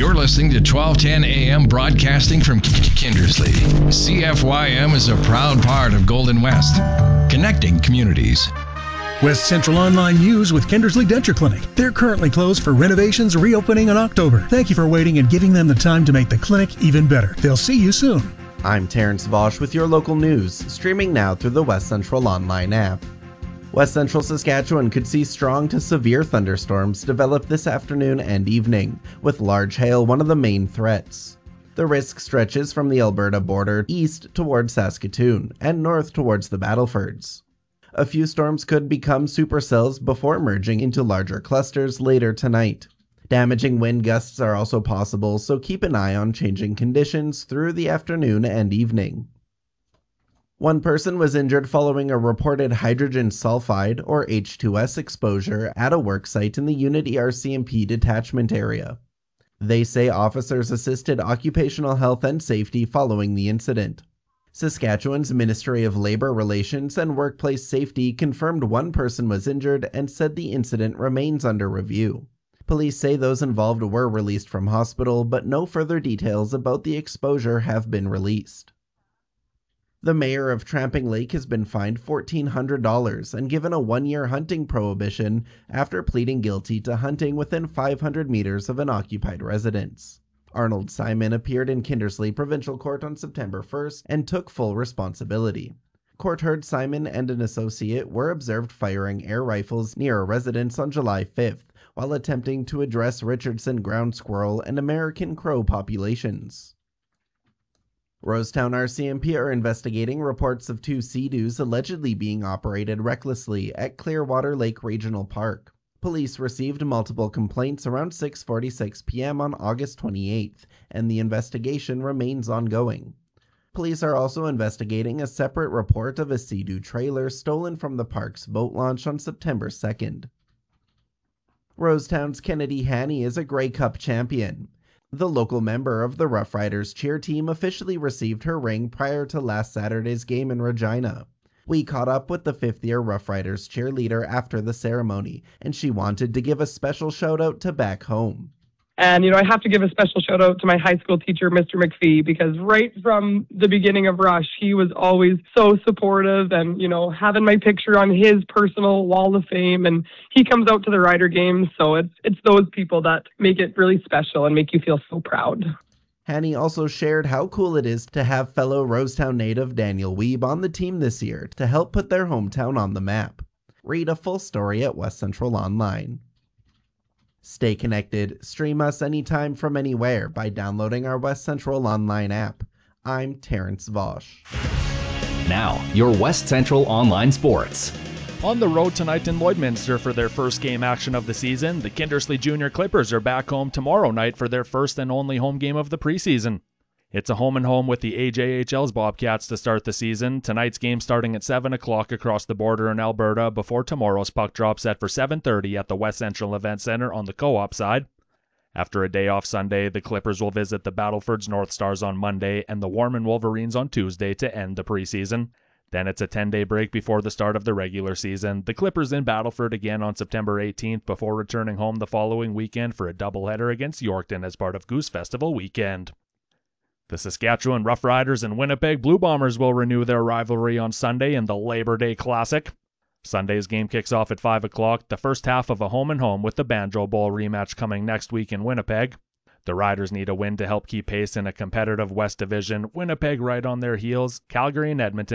You're listening to 1210 AM broadcasting from Kindersley. CFYM is a proud part of Golden West, connecting communities. West Central Online News with Kindersley Denture Clinic. They're currently closed for renovations, reopening in October. Thank you for waiting and giving them the time to make the clinic even better. They'll see you soon. I'm Terrence Vosch with your local news, streaming now through the West Central Online app. West Central Saskatchewan could see strong to severe thunderstorms develop this afternoon and evening, with large hail one of the main threats. The risk stretches from the Alberta border east towards Saskatoon and north towards the Battlefords. A few storms could become supercells before merging into larger clusters later tonight. Damaging wind gusts are also possible, so keep an eye on changing conditions through the afternoon and evening. One person was injured following a reported hydrogen sulfide, or H2S, exposure at a worksite in the Unity RCMP detachment area. They say officers assisted occupational health and safety following the incident. Saskatchewan's Ministry of Labour Relations and Workplace Safety confirmed one person was injured and said the incident remains under review. Police say those involved were released from hospital, but no further details about the exposure have been released. The mayor of Tramping Lake has been fined $1,400 and given a one-year hunting prohibition after pleading guilty to hunting within 500 meters of an occupied residence. Arnold Simon appeared in Kindersley Provincial Court on September 1st and took full responsibility. Court heard Simon and an associate were observed firing air rifles near a residence on July 5th while attempting to address Richardson ground squirrel and American crow populations. Rosetown RCMP are investigating reports of two Sea-Doos allegedly being operated recklessly at Clearwater Lake Regional Park. Police received multiple complaints around 6:46 p.m. on August 28th, and the investigation remains ongoing. Police are also investigating a separate report of a Sea-Doo trailer stolen from the park's boat launch on September 2nd. Rosetown's Kennedy Haney is a Grey Cup champion. The local member of the Rough Riders cheer team officially received her ring prior to last Saturday's game in Regina. We caught up with the fifth-year Rough Riders cheerleader after the ceremony, and she wanted to give a special shout-out to back home. And, I have to give a special shout out to my high school teacher, Mr. McPhee, because right from the beginning of Rush, he was always so supportive and, having my picture on his personal wall of fame. And he comes out to the Rider games. So it's those people that make it really special and make you feel so proud. Hanny also shared how cool it is to have fellow Rosetown native Daniel Weeb on the team this year to help put their hometown on the map. Read a full story at West Central Online. Stay connected. Stream us anytime from anywhere by downloading our West Central Online app. I'm Terrence Vosch. Now, your West Central Online Sports. On the road tonight in Lloydminster for their first game action of the season, the Kindersley Junior Clippers are back home tomorrow night for their first and only home game of the preseason. It's a home-and-home with the AJHL's Bobcats to start the season. Tonight's game starting at 7 o'clock across the border in Alberta before tomorrow's puck drop set for 7:30 at the West Central Event Centre on the co-op side. After a day off Sunday, the Clippers will visit the Battlefords North Stars on Monday and the Warman Wolverines on Tuesday to end the preseason. Then it's a 10-day break before the start of the regular season. The Clippers in Battleford again on September 18th before returning home the following weekend for a doubleheader against Yorkton as part of Goose Festival weekend. The Saskatchewan Roughriders and Winnipeg Blue Bombers will renew their rivalry on Sunday in the Labor Day Classic. Sunday's game kicks off at 5 o'clock, the first half of a home-and-home with the Banjo Bowl rematch coming next week in Winnipeg. The Riders need a win to help keep pace in a competitive West Division. Winnipeg right on their heels. Calgary and Edmonton